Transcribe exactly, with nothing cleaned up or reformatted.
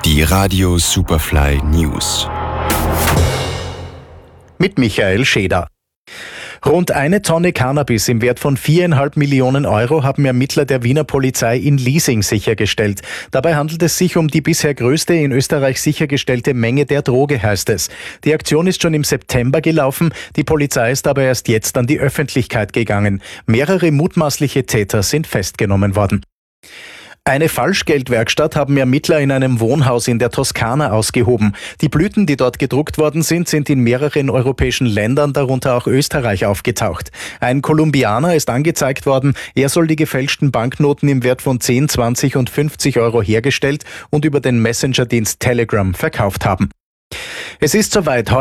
Die Radio Superfly News. Mit Michael Scheder. Rund eine Tonne Cannabis im Wert von viereinhalb Millionen Euro haben Ermittler der Wiener Polizei in Liesing sichergestellt. Dabei handelt es sich um die bisher größte in Österreich sichergestellte Menge der Droge, heißt es. Die Aktion ist schon im September gelaufen, die Polizei ist aber erst jetzt an die Öffentlichkeit gegangen. Mehrere mutmaßliche Täter sind festgenommen worden. Eine Falschgeldwerkstatt haben Ermittler in einem Wohnhaus in der Toskana ausgehoben. Die Blüten, die dort gedruckt worden sind, sind in mehreren europäischen Ländern, darunter auch Österreich, aufgetaucht. Ein Kolumbianer ist angezeigt worden. Er soll die gefälschten Banknoten im Wert von zehn, zwanzig und fünfzig Euro hergestellt und über den Messenger-Dienst Telegram verkauft haben. Es ist soweit.